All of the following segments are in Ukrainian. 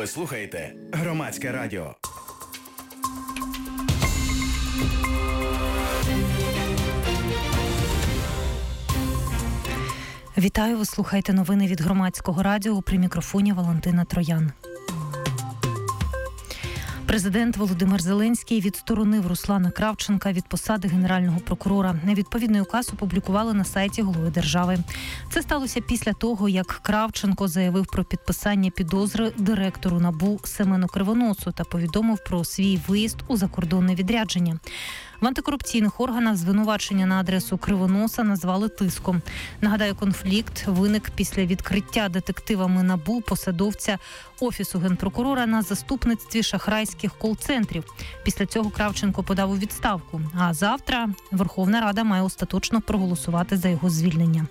Ви слухаєте Громадське радіо. Вітаю, ви слухаєте новини від Громадського радіо, при мікрофоні Валентина Троян. Президент Володимир Зеленський відсторонив Руслана Кравченка від посади генерального прокурора. Відповідний указ опублікували на сайті голови держави. Це сталося після того, як Кравченко заявив про підписання підозри директору НАБУ Семену Кривоносу та повідомив про свій виїзд у закордонне відрядження. В антикорупційних органах звинувачення на адресу Кривоноса назвали тиском. Нагадаю, конфлікт виник після відкриття детективами НАБУ посадовця Офісу Генпрокурора на заступництві шахрайських кол-центрів. Після цього Кравченко подав у відставку. А завтра Верховна Рада має остаточно проголосувати за його звільнення.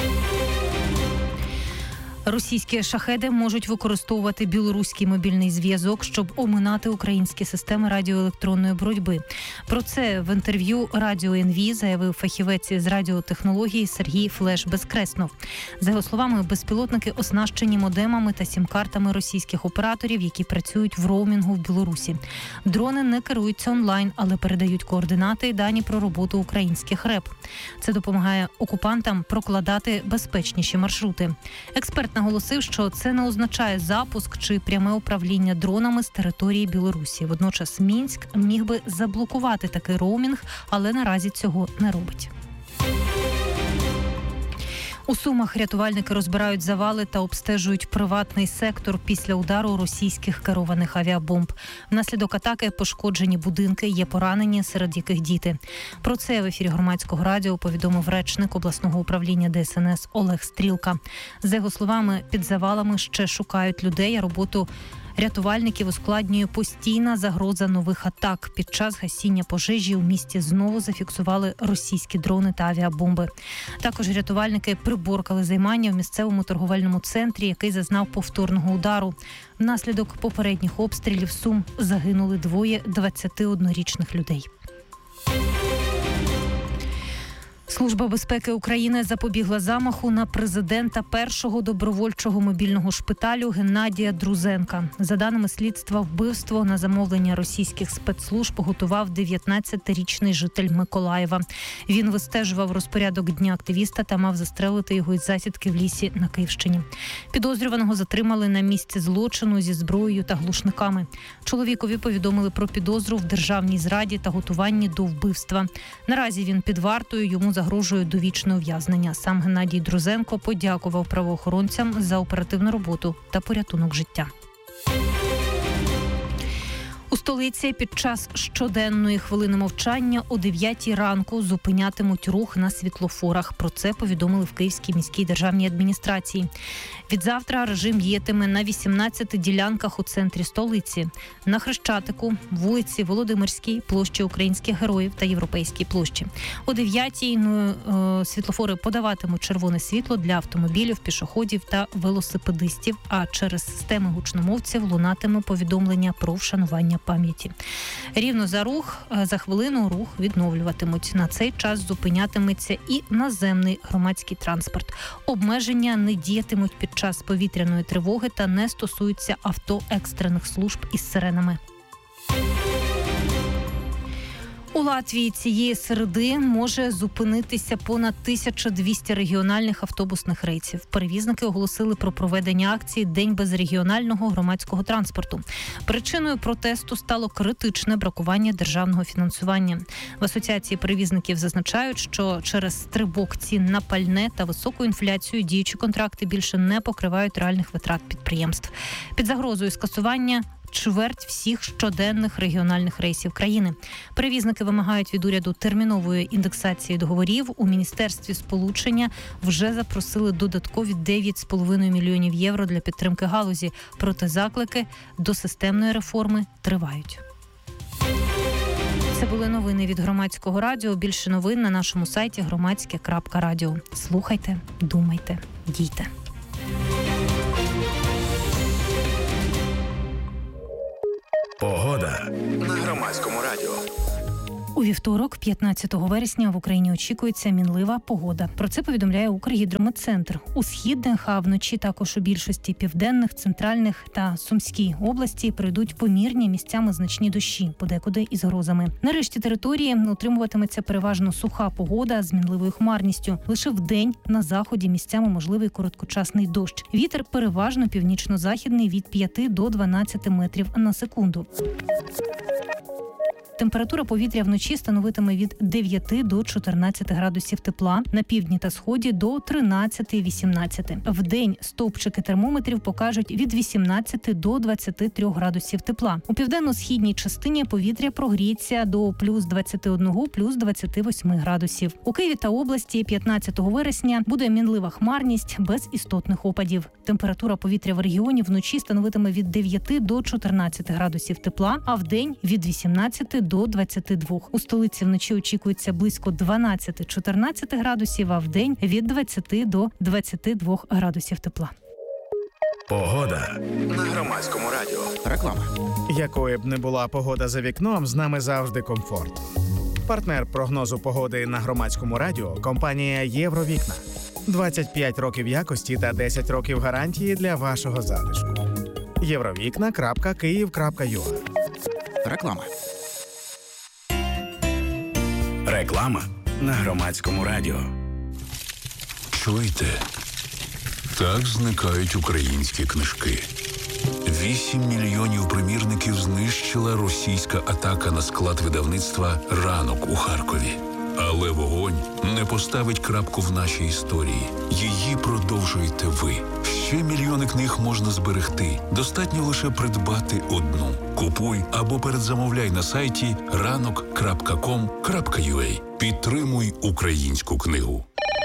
Російські шахеди можуть використовувати білоруський мобільний зв'язок, щоб оминати українські системи радіоелектронної боротьби. Про це в інтерв'ю Радіо НВ заявив фахівець з радіотехнології Сергій Флеш-Безкреснов. За його словами, безпілотники оснащені модемами та сім-картами російських операторів, які працюють в роумінгу в Білорусі. Дрони не керуються онлайн, але передають координати і дані про роботу українських РЕП. Це допомагає окупантам прокладати безпечніші маршрути. Експерт наголосив, що це не означає запуск чи пряме управління дронами з території Білорусі. Водночас Мінськ міг би заблокувати такий роумінг, але наразі цього не робить. У Сумах рятувальники розбирають завали та обстежують приватний сектор після удару російських керованих авіабомб. Внаслідок атаки пошкоджені будинки, є поранені, серед яких діти. Про це в ефірі Громадського радіо повідомив речник обласного управління ДСНС Олег Стрілка. За його словами, під завалами ще шукають людей, а роботу рятувальників ускладнює постійна загроза нових атак. Під час гасіння пожежі у місті знову зафіксували російські дрони та авіабомби. Також рятувальники приборкали займання в місцевому торговельному центрі, який зазнав повторного удару. Внаслідок попередніх обстрілів Сум загинули двоє 21-річних людей. Служба безпеки України запобігла замаху на президента першого добровольчого мобільного шпиталю Геннадія Друзенка. За даними слідства, вбивство на замовлення російських спецслужб готував 19-річний житель Миколаєва. Він вистежував розпорядок дня активіста та мав застрелити його із засідки в лісі на Київщині. Підозрюваного затримали на місці злочину зі зброєю та глушниками. Чоловікові повідомили про підозру в державній зраді та готуванні до вбивства. Наразі він під вартою, йому загрожує довічне ув'язнення. Сам Геннадій Друзенко подякував правоохоронцям за оперативну роботу та порятунок життя. У столиці під час щоденної хвилини мовчання о 9 ранку зупинятимуть рух на світлофорах. Про це повідомили в Київській міській державній адміністрації. Відзавтра режим діятиме на 18 ділянках у центрі столиці. На Хрещатику, вулиці Володимирській, площі Українських Героїв та Європейській площі. О 9-й світлофори подаватимуть червоне світло для автомобілів, пішоходів та велосипедистів, а через системи гучномовців лунатиме повідомлення про вшанування пам'яті. Рівно за хвилину рух відновлюватимуть. На цей час зупинятиметься і наземний громадський транспорт. Обмеження не діятимуть під час повітряної тривоги та не стосуються авто екстрених служб із сиренами. У Латвії цієї середи може зупинитися понад 1200 регіональних автобусних рейсів. Перевізники оголосили про проведення акції «День без регіонального громадського транспорту». Причиною протесту стало критичне бракування державного фінансування. В Асоціації перевізників зазначають, що через стрибок цін на пальне та високу інфляцію діючі контракти більше не покривають реальних витрат підприємств. Під загрозою скасування чверть всіх щоденних регіональних рейсів країни. Перевізники вимагають від уряду термінової індексації договорів. У Міністерстві сполучення вже запросили додаткові 9,5 мільйонів євро для підтримки галузі. Проте заклики до системної реформи тривають. Це були новини від Громадського радіо. Більше новин на нашому сайті громадське.радіо. Слухайте, думайте, дійте. Погода на Громадському радіо. У вівторок, 15 вересня, в Україні очікується мінлива погода. Про це повідомляє Укргідрометцентр. У східних, а вночі також у більшості південних, центральних та Сумській області пройдуть помірні, місцями значні дощі, подекуди із грозами. На решті території утримуватиметься переважно суха погода з мінливою хмарністю. Лише вдень на заході місцями можливий короткочасний дощ. Вітер переважно північно-західний від 5 до 12 метрів на секунду. Температура повітря вночі становитиме від 9 до 14 градусів тепла, на півдні та сході до 13-18. Вдень стовпчики термометрів покажуть від 18 до 23 градусів тепла. У південно-східній частині повітря прогріється до плюс 21, плюс 28 градусів. У Києві та області 15 вересня буде мінлива хмарність без істотних опадів. Температура повітря в регіоні вночі становитиме від 9 до 14 градусів тепла, а вдень від 18 до 22. У столиці вночі очікується близько 12-14 градусів, а вдень від 20 до 22 градусів тепла. Погода на Громадському радіо. Реклама. Якою б не була погода за вікном, з нами завжди комфорт. Партнер прогнозу погоди на Громадському радіо – компанія «Євровікна». 25 років якості та 10 років гарантії для вашого затишку. Євровікна.Київ.ua. Реклама. Реклама на Громадському радіо. Чуєте? Так зникають українські книжки. 8 мільйонів примірників знищила російська атака на склад видавництва «Ранок» у Харкові. Але вогонь не поставить крапку в нашій історії. Її продовжуєте ви. Ще мільйони книг можна зберегти. Достатньо лише придбати одну. Купуй або передзамовляй на сайті ranok.com.ua. Підтримуй українську книгу.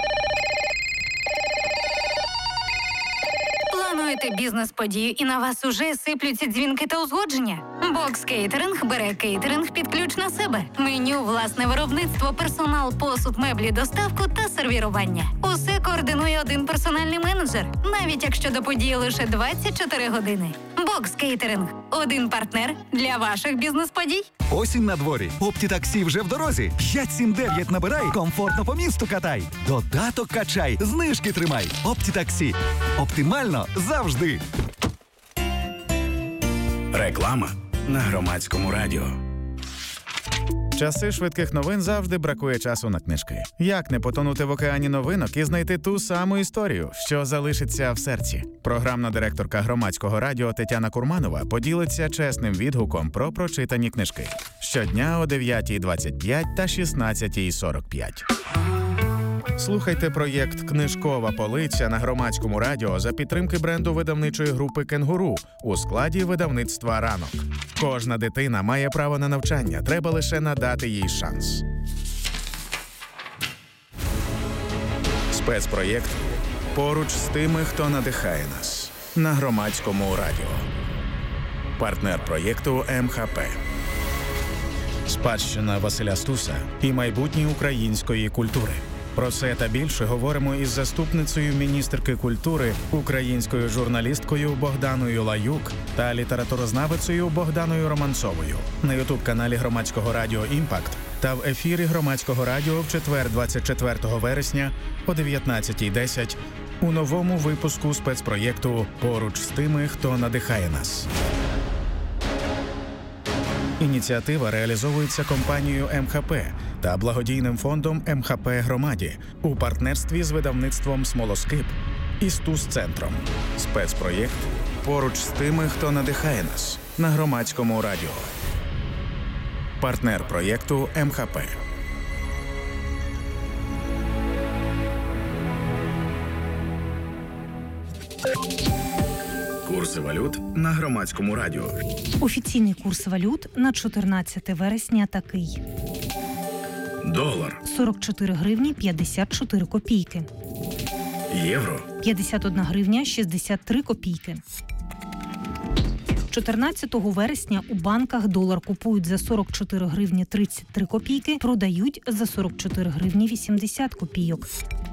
Плануєте бізнес-подію і на вас уже сиплються дзвінки та узгодження? Бокс Кейтеринг бере кейтеринг під ключ на себе. Меню, власне виробництво, персонал, посуд, меблі, доставку та сервірування. Усе координує один персональний менеджер, навіть якщо до події лише 24 години. Бокс Кейтеринг – один партнер для ваших бізнес-подій. Осінь на дворі. Оптітаксі вже в дорозі. 579 набирай, комфортно по місту катай. Додаток качай, знижки тримай. Оптітаксі. Оптимально завжди. Реклама на Громадському радіо. Часи швидких новин завжди бракує часу на книжки. Як не потонути в океані новинок і знайти ту саму історію, що залишиться в серці? Програмна директорка Громадського радіо Тетяна Курманова поділиться чесним відгуком про прочитані книжки. Щодня о 9:25 та 16:45. Слухайте проєкт «Книжкова полиця» на Громадському радіо за підтримки бренду видавничої групи «Кенгуру» у складі видавництва «Ранок». Кожна дитина має право на навчання, треба лише надати їй шанс. Спецпроєкт «Поруч з тими, хто надихає нас» на Громадському радіо. Партнер проєкту МХП. Спадщина Василя Стуса і майбутнє української культури. Про це та більше говоримо із заступницею міністерки культури, українською журналісткою Богданою Лаюк та літературознавицею Богданою Романцовою на ютуб-каналі Громадського радіо «Імпакт» та в ефірі Громадського радіо в четвер 24 вересня о 19:10 у новому випуску спецпроєкту «Поруч з тими, хто надихає нас». Ініціатива реалізовується компанією МХП та благодійним фондом МХП Громаді у партнерстві з видавництвом «Смолоскип» і Стус-центром. Спецпроєкт «Поруч з тими, хто надихає нас» на Громадському радіо. Партнер проєкту МХП. Курси валют на Громадському радіо. Офіційний курс валют на 14 вересня такий. Долар. 44 гривні 54 копійки. Євро. 51 гривня 63 копійки. 14 вересня у банках долар купують за 44 гривні 33 копійки, продають за 44 гривні 80 копійок.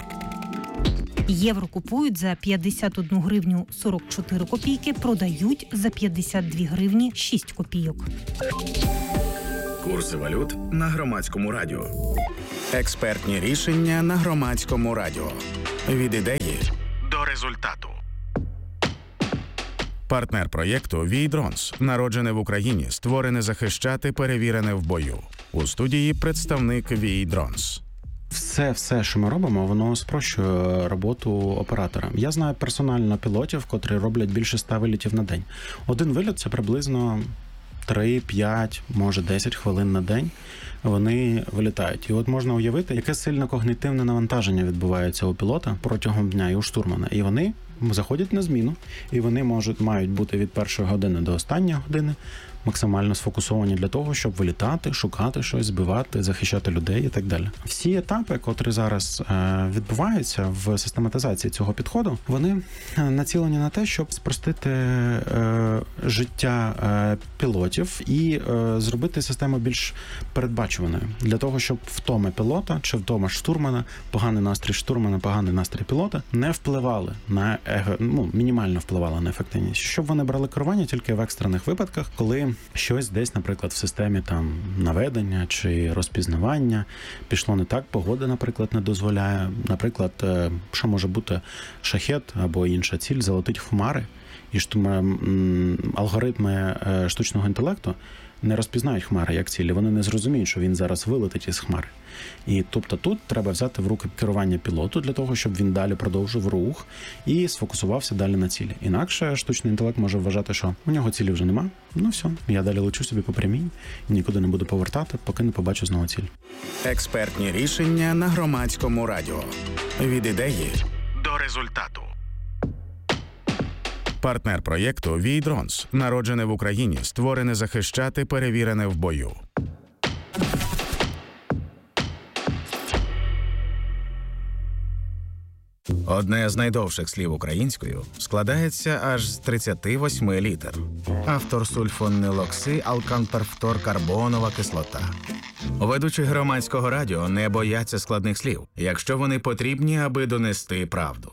Євро купують за 51 гривню 44 копійки, продають за 52 гривні 6 копійок. Курси валют на Громадському радіо. Експертні рішення на Громадському радіо. Від ідеї до результату. Партнер проєкту «Вій-Дронс». Народжене в Україні, створене захищати, перевірене в бою. У студії представник «Вій-Дронс». Все, що ми робимо, воно спрощує роботу оператора. Я знаю персонально пілотів, котрі роблять більше 100 вилітів на день. Один виліт – це приблизно 3, 5, може 10 хвилин на день вони вилітають. І от можна уявити, яке сильне когнітивне навантаження відбувається у пілота протягом дня і у штурмана. І вони заходять на зміну, і вони мають бути від першої години до останньої години максимально сфокусовані для того, щоб вилітати, шукати щось, збивати, захищати людей і так далі. Всі етапи, котрі зараз відбуваються в систематизації цього підходу, вони націлені на те, щоб спростити життя пілотів і зробити систему більш передбачуваною. Для того, щоб втома пілота чи втома штурмана, поганий настрій штурмана, поганий настрій пілота не впливали на мінімально впливали на ефективність. Щоб вони брали керування тільки в екстрених випадках, коли щось десь, наприклад, в системі там наведення чи розпізнавання пішло не так, погода, наприклад, не дозволяє. Наприклад, що може бути шахет або інша ціль залетить в хмари, і алгоритми штучного інтелекту не розпізнають хмари як цілі, вони не зрозуміють, що він зараз вилетить із хмари. І тобто тут треба взяти в руки керування пілоту для того, щоб він далі продовжив рух і сфокусувався далі на цілі. Інакше штучний інтелект може вважати, що у нього цілі вже нема, ну все, я далі лечу собі по прямій і нікуди не буду повертати, поки не побачу знову ціль. Експертні рішення на Громадському радіо. Від ідеї до результату. Партнер проєкту «Вій-Дронс». Народжене в Україні, створене захищати, перевірене в бою. Одне з найдовших слів українською складається аж з 38 літер. Автор сульфонилокси, алканперфторкарбонова кислота. Ведучі Громадського радіо не бояться складних слів, якщо вони потрібні, аби донести правду.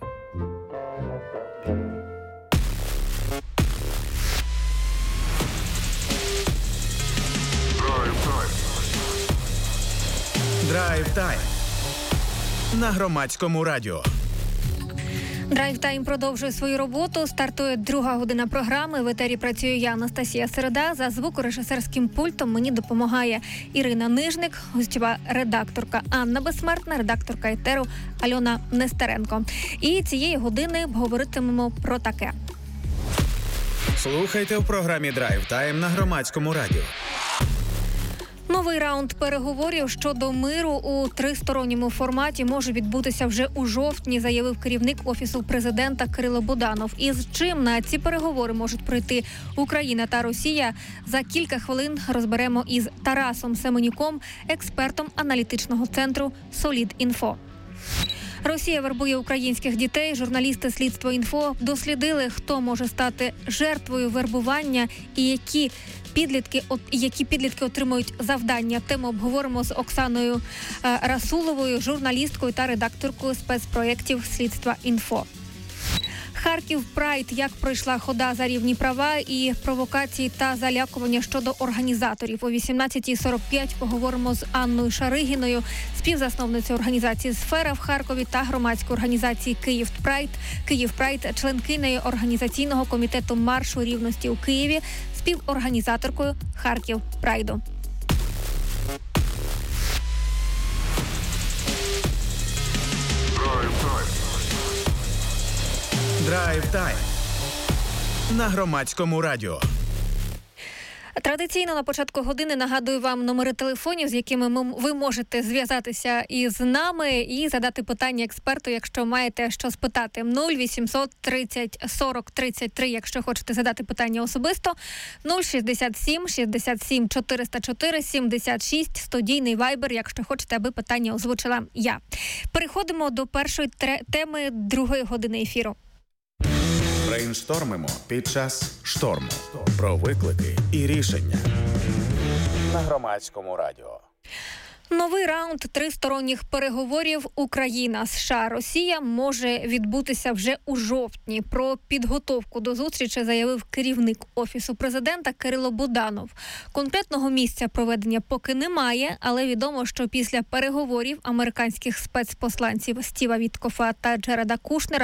Драйв-тайм на Громадському радіо. Драйв-тайм продовжує свою роботу. Стартує друга година програми. В етері працює я, Анастасія Середа. За звукорежисерським пультом мені допомагає Ірина Нижник, гостьова редакторка Анна Безсмертна, редакторка етеру Альона Нестеренко. І цієї години говоритимемо про таке. Слухайте в програмі «Драйв-тайм» на Громадському радіо. Новий раунд переговорів щодо миру у тристоронньому форматі може відбутися вже у жовтні, заявив керівник Офісу президента Кирило Буданов. І з чим на ці переговори можуть прийти Україна та Росія, за кілька хвилин розберемо із Тарасом Семенюком, експертом аналітичного центру «Солід.Інфо». Росія вербує українських дітей. Журналісти «Слідство.Інфо» дослідили, хто може стати жертвою вербування і які підлітки отримують завдання. Тему обговоримо з Оксаною Расуловою, журналісткою та редакторкою спецпроєктів «Слідства.Інфо». Харків Прайд. Як пройшла хода за рівні права і провокації та залякування щодо організаторів. О 18:45 поговоримо з Анною Шаригіною, співзасновницею організації «Сфера» в Харкові та громадської організації «Київ Прайд», членкинею організаційного комітету маршу рівності у Києві, співорганізаторкою Харків Прайду. Драйв-тайм на Громадському радіо. Традиційно на початку години нагадую вам номери телефонів, з якими ви можете зв'язатися із нами і задати питання експерту, якщо маєте що спитати. 0800 30 40 33, якщо хочете задати питання особисто. 067 67 404 76, студійний вайбер, якщо хочете, аби питання озвучила я. Переходимо до першої теми другої години ефіру. Брейнштормимо під час шторму. Про виклики і рішення на Громадському радіо. Новий раунд тристоронніх переговорів Україна, США, Росія може відбутися вже у жовтні. Про підготовку до зустрічі заявив керівник Офісу президента Кирило Буданов. Конкретного місця проведення поки немає, але відомо, що після переговорів американських спецпосланців Стіва Віткофа та Джареда Кушнера